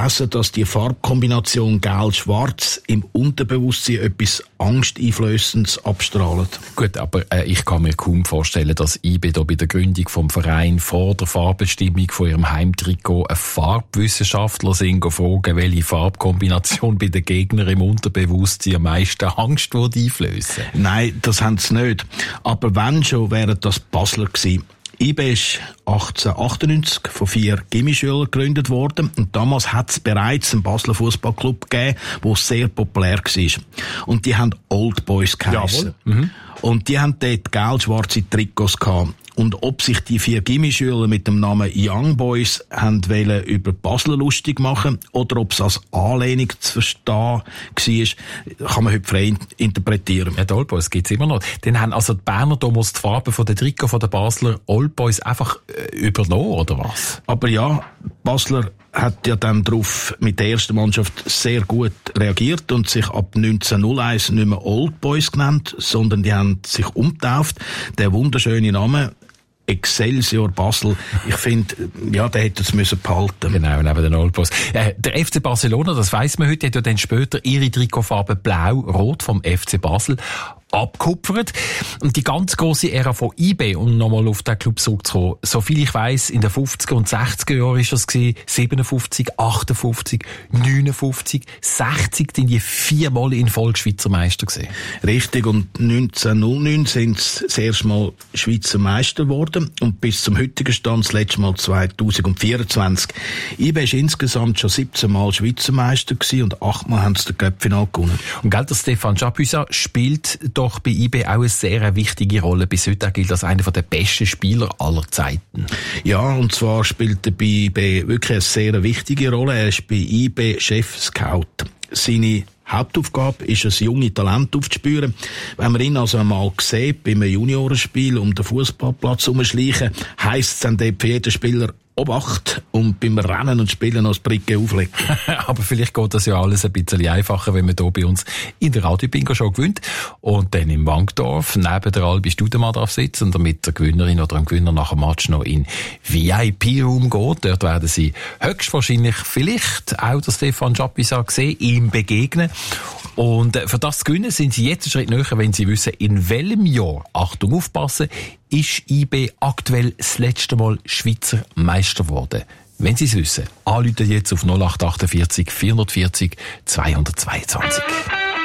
gelesen, dass die Farbkombination Gelb-Schwarz im Unterbewusstsein etwas Angsteinflößendes abstrahlt. Gut, aber ich kann mir kaum vorstellen, dass IB da bei der Gründung vom Verein vor der Farbbestimmung von ihrem Heimtrikot einen Farbwissenschaftler fragen, welche Farbkombination bei den Gegnern im Unterbewusstsein am meisten Angst einflößen. Nein, das haben sie nicht. Aber wenn schon, wären das Basler gewesen. IB ist 1898 von 4 Gimmischülern gegründet worden und damals hat es bereits einen Basler Fußballclub gegeben, der sehr populär war. Und die haben Old Boys geheissen. Und die haben dort gelb-schwarze Trikots gehabt. Und ob sich die 4 Gimmischüler mit dem Namen Young Boys haben wollen über Basler lustig machen oder ob es als Anlehnung zu verstehen war, kann man heute frei interpretieren. Ja, die Old Boys gibt's immer noch. Dann haben also die Berner damals die Farbe von der Trikot von der Basler Old Boys einfach übernommen, oder was? Aber ja, Basler hat ja dann darauf mit der ersten Mannschaft sehr gut reagiert und sich ab 1901 nicht mehr Old Boys genannt, sondern die haben sich umgetauft. Der wunderschöne Name Excelsior Basel. Ich finde, ja, der hätte es müssen behalten. Genau, neben den Old Boys. Der FC Barcelona, das weiss man heute, hat ja dann später ihre Trikotfarbe blau-rot vom FC Basel abgekupfert. Und die ganz grosse Ära von IB, um nochmal auf den Club zurückzukommen, soviel ich weiss, in den 50er und 60er Jahren ist das gewesen, 57, 58, 59, 60, sind die 4-mal in Folge Schweizer Meister gewesen. Richtig, und 1909 sind sie das erste Mal Schweizer Meister geworden und bis zum heutigen Stand das letzte Mal 2024. IB ist insgesamt schon 17 Mal Schweizer Meister gewesen und 8 Mal haben sie den Cup-Final gewonnen. Und gell, der Stefan Chapuisat spielt doch bei IB auch eine sehr wichtige Rolle. Bis heute gilt als einer der besten Spieler aller Zeiten. Ja, und zwar spielt er bei IB wirklich eine sehr wichtige Rolle. Er ist bei IB Chef-Scout. Seine Hauptaufgabe ist es, junge Talente aufzuspüren. Wenn man ihn also einmal sieht, bei einem Juniorenspiel um den Fußballplatz herumschleichen, heisst es dann dort für jeden Spieler Obacht und beim Rennen und Spielen noch das Bricke auflegen. Aber vielleicht geht das ja alles ein bisschen einfacher, wenn man hier bei uns in der Radio-Bingo-Show gewinnt und dann im Wankdorf neben der Albi Studemann darf sitzen und damit der Gewinnerin oder dem Gewinner nach dem Match noch in VIP-Raum geht. Dort werden sie höchstwahrscheinlich vielleicht auch der Stefan Chapuisat sehen, ihm begegnen. Und für das zu gewinnen sind sie jetzt einen Schritt näher, wenn sie wissen, in welchem Jahr, Achtung, aufpassen, ist IB aktuell das letzte Mal Schweizer Meister geworden. Wenn Sie es wissen, anrufen jetzt auf 0848 440 222.